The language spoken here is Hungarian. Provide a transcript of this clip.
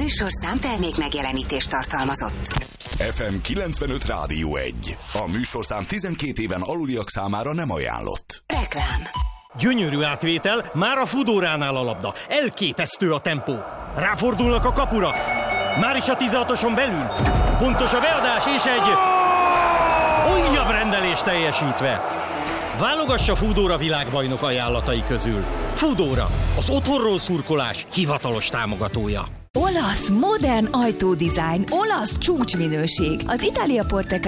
műsorszám termék megjelenítést tartalmazott. FM 95 Rádió 1. A műsorszám 12 éven aluliak számára nem ajánlott. Reklám. Gyönyörű átvétel, már a Foodóránál a labda. Elképesztő a tempó. Ráfordulnak a kapura. Már is a 16-oson belül. Pontos a beadás és egy újabb rendelés teljesítve. Válogassa Foodóra világbajnok ajánlatai közül. Foodóra, az otthonról szurkolás hivatalos támogatója. Olasz, modern ajtódizájn, olasz csúcsminőség. Az Italia Porte